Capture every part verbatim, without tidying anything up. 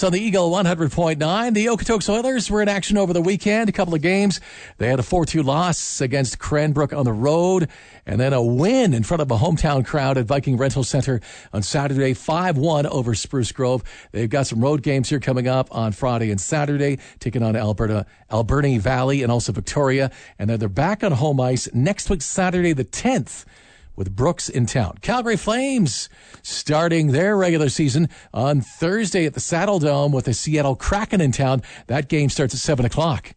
It's on the Eagle one hundred point nine. The Okotoks Oilers were in action over the weekend. A couple of games. They had a four two loss against Cranbrook on the road, and then a win in front of a hometown crowd at Viking Rental Center on Saturday, five one over Spruce Grove. They've got some road games here coming up on Friday and Saturday, taking on Alberta, Alberni Valley, and also Victoria. And then they're back on home ice next week, Saturday the tenth. With Brooks in town. Calgary Flames starting their regular season on Thursday at the Saddle Dome with the Seattle Kraken in town. That game starts at seven o'clock.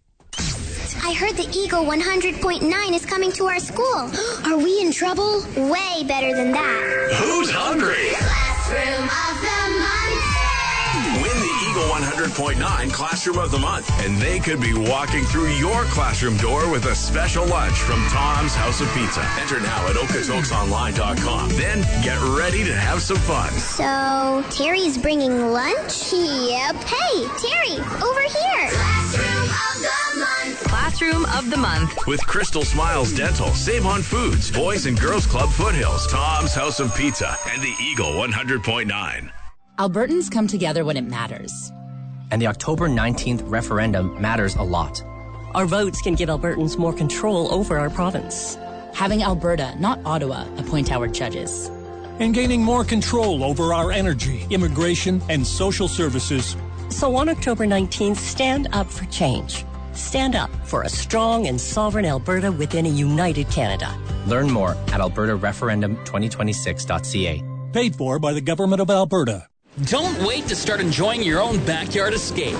I heard the Eagle one hundred point nine is coming to our school. Are we in trouble? Way better than that. Who's hungry? Classroom of the Month. Win the Eagle one hundred point nine Classroom of the Month, and they could be walking through your classroom door with a special lunch from Tom's House of Pizza. Enter now at okotoks online dot com. Then get ready to have some fun. So, Terry's bringing lunch? Yep. Hey, Terry, over here. Classroom of the Month. Classroom of the Month. With Crystal Smiles Dental, Save on Foods, Boys and Girls Club Foothills, Tom's House of Pizza, and the Eagle one hundred point nine. Albertans come together when it matters. And the October nineteenth referendum matters a lot. Our votes can give Albertans more control over our province. Having Alberta, not Ottawa, appoint our judges. And gaining more control over our energy, immigration, and social services. So on October nineteenth, stand up for change. Stand up for a strong and sovereign Alberta within a united Canada. Learn more at alberta referendum twenty twenty-six dot c a. Paid for by the Government of Alberta. Don't wait to start enjoying your own backyard escape.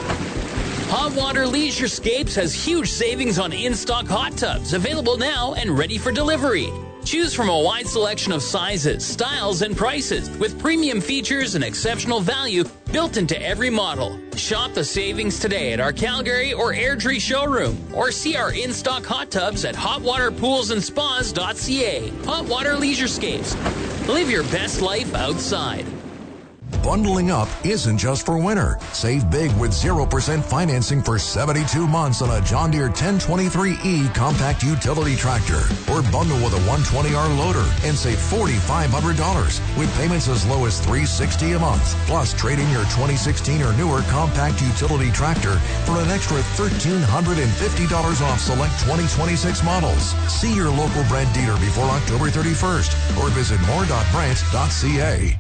Hot Water Leisure Scapes has huge savings on in-stock hot tubs, available now and ready for delivery. Choose from a wide selection of sizes, styles, and prices, with premium features and exceptional value built into every model. Shop the savings today at our Calgary or Airdrie showroom, or see our in-stock hot tubs at hot water pools and spas dot c a. Hot Water Leisure Scapes. Live your best life outside. Bundling up isn't just for winter. Save big with zero percent financing for seventy-two months on a John Deere ten twenty-three E compact utility tractor. Or bundle with a one twenty R loader and save four thousand five hundred dollars with payments as low as three hundred sixty dollars a month. Plus, trade in your twenty sixteen or newer compact utility tractor for an extra one thousand three hundred fifty dollars off select twenty twenty-six models. See your local Brandt dealer before October thirty-first or visit more dot brandt dot c a.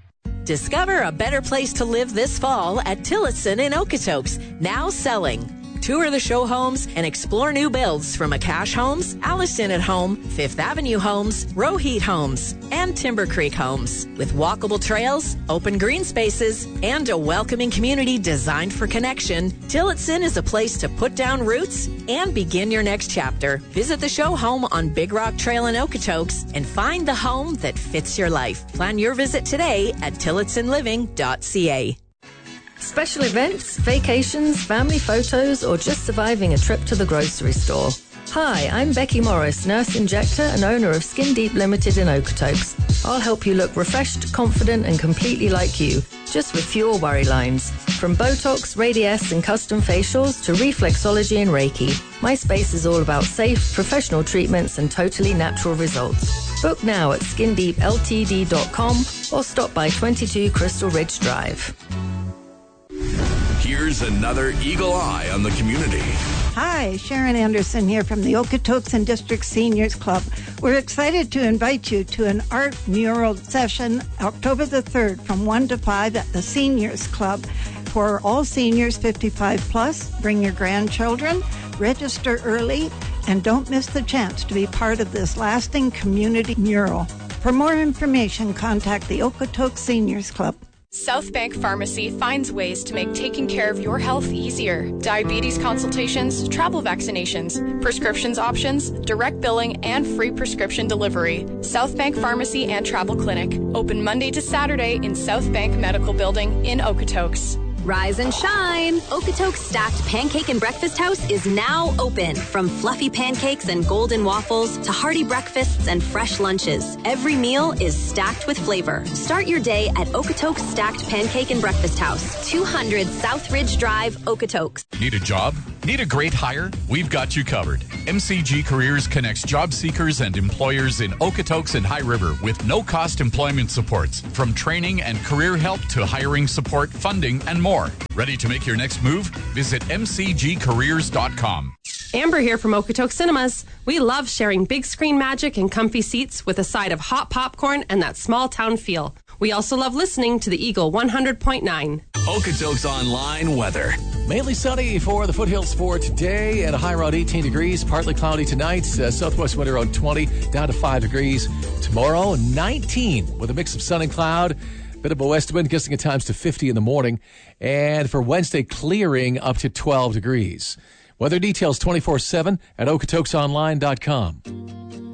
Discover a better place to live this fall at Tillotson in Okotoks, now selling. Tour the show homes and explore new builds from Akash Homes, Allison at Home, Fifth Avenue Homes, Roheat Homes, and Timber Creek Homes. With walkable trails, open green spaces, and a welcoming community designed for connection, Tillotson is a place to put down roots and begin your next chapter. Visit the show home on Big Rock Trail in Okotoks and find the home that fits your life. Plan your visit today at tillotson living dot c a. Special events, vacations, family photos, or just surviving a trip to the grocery store. Hi, I'm Becky Morris, nurse injector and owner of Skin Deep Limited in Okotoks. I'll help you look refreshed, confident, and completely like you, just with fewer worry lines. From Botox, Radiesse, and custom facials to reflexology and Reiki, my space is all about safe, professional treatments and totally natural results. Book now at skin deep l t d dot com or stop by twenty-two Crystal Ridge Drive. Here's another Eagle Eye on the community. Hi, Sharon Anderson here from the Okotoks and District Seniors Club. We're excited to invite you to an art mural session October the third from one to five at the Seniors Club. For all seniors fifty-five plus, bring your grandchildren, register early, and don't miss the chance to be part of this lasting community mural. For more information, contact the Okotoks Seniors Club. South Bank Pharmacy finds ways to make taking care of your health easier. Diabetes consultations, travel vaccinations, prescriptions options, direct billing, and free prescription delivery. South Bank Pharmacy and Travel Clinic. Open Monday to Saturday in South Bank Medical Building in Okotoks. Rise and shine! Okotoks Stacked Pancake and Breakfast House is now open. From fluffy pancakes and golden waffles to hearty breakfasts and fresh lunches, every meal is stacked with flavor. Start your day at Okotoks Stacked Pancake and Breakfast House, two hundred South Ridge Drive, Okotoks. Need a job? Need a great hire? We've got you covered. M C G Careers connects job seekers and employers in Okotoks and High River with no-cost employment supports, from training and career help to hiring support, funding, and more. Ready to make your next move? Visit m c g careers dot com. Amber here from Okotoks Cinemas. We love sharing big screen magic and comfy seats with a side of hot popcorn and that small town feel. We also love listening to the Eagle one hundred point nine. Okotoks Online weather. Mainly sunny for the foothills for today at a high around eighteen degrees. Partly cloudy tonight. Uh, southwest wind around twenty, down to five degrees. Tomorrow, nineteen with a mix of sun and cloud. Bit of a west wind, gusting at times to fifty in the morning. And for Wednesday, clearing up to twelve degrees. Weather details twenty-four seven at okotoks online dot com.